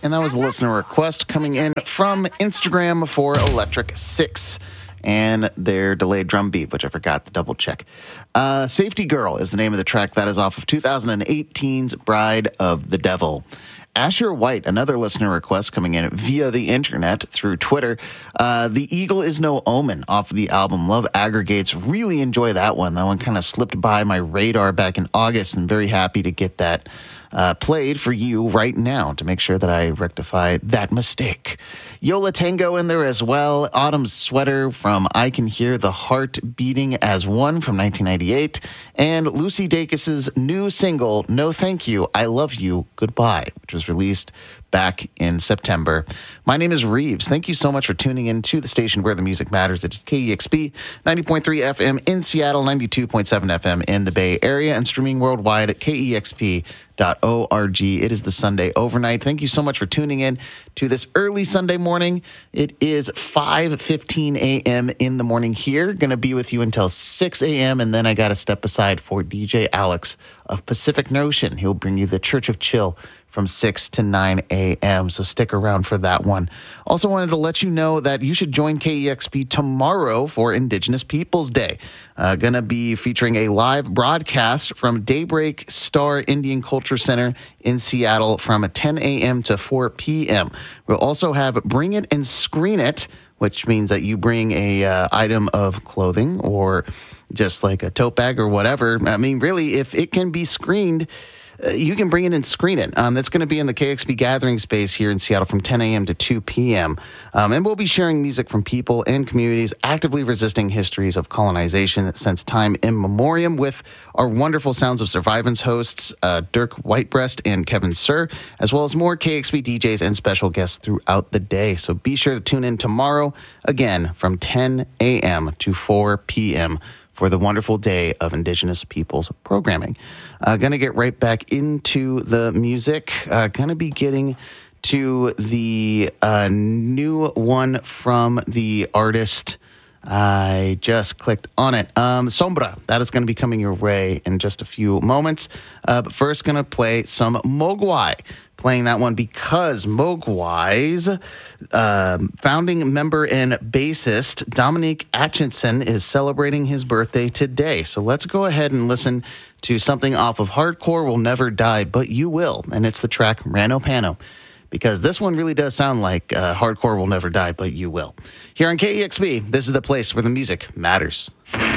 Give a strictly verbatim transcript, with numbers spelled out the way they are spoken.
and that was a listener request coming in from Instagram for Electric Six and their delayed drum beat, which I forgot to double check. Uh, Safety Girl is the name of the track. That is off of twenty eighteen's Bride of the Devil. Asher White, another listener request coming in via the internet through Twitter. Uh, the Eagle is No Omen off of the album Love Aggregates. Really enjoy that one. That one kind of slipped by my radar back in August, and very happy to get that uh, played for you right now to make sure that I rectify that mistake. Yola Tango in there as well. Autumn's Sweater from I Can Hear the Heart Beating as One from nineteen ninety-eight. And Lucy Dacus's new single, No Thank You, I Love You, Goodbye, which was released back in September. My name is Reeves. Thank you so much for tuning in to the station where the music matters. It's K E X P ninety point three F M in Seattle, ninety-two point seven F M in the Bay Area, and streaming worldwide at K E X P dot org. It is the Sunday overnight. Thank you so much for tuning in to this early Sunday morning. It is five fifteen a.m. in the morning here. Going to be with you until six a.m. and then I got to step aside for D J Alex of Pacific Notion. He'll bring you the Church of Chill from six to nine a.m., so stick around for that one. Also wanted to let you know that you should join K E X P tomorrow for Indigenous Peoples Day. Uh, going to be featuring a live broadcast from Daybreak Star Indian Culture Center in Seattle from ten a.m. to four p.m. We'll also have Bring It and Screen It, which means that you bring a uh, item of clothing or just like a tote bag or whatever. I mean, really, if it can be screened, Uh, you can bring it and screen it. Um, that's going to be in the K X P gathering space here in Seattle from ten a.m. to two p.m. Um, and we'll be sharing music from people and communities actively resisting histories of colonization since time immemorial with our wonderful Sounds of Survivance hosts, uh, Dirk Whitebreast and Kevin Sir, as well as more K X P D Js and special guests throughout the day. So be sure to tune in tomorrow, again, from ten a.m. to four p.m. for the wonderful day of Indigenous Peoples programming. Uh, going to get right back into the music. Uh, going to be getting to the uh, new one from the artist. I just clicked on it. Um, Sombra. That is going to be coming your way in just a few moments. Uh, but first, going to play some Mogwai. Playing that one because Mogwai's uh, founding member and bassist, Dominique Atchison, is celebrating his birthday today. So let's go ahead and listen to something off of Hardcore Will Never Die, But You Will. And it's the track Rano Pano. Because this one really does sound like uh, Hardcore Will Never Die, But You Will. Here on K E X P, this is the place where the music matters.